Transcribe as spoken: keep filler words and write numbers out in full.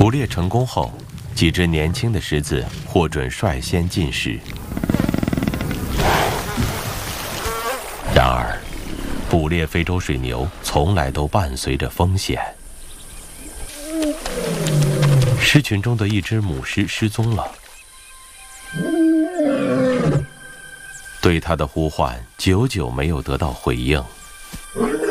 捕猎成功后，几只年轻的狮子获准率先进食。然而，捕猎非洲水牛从来都伴随着风险。狮群中的一只母狮失踪了，对它的呼唤久久没有得到回应。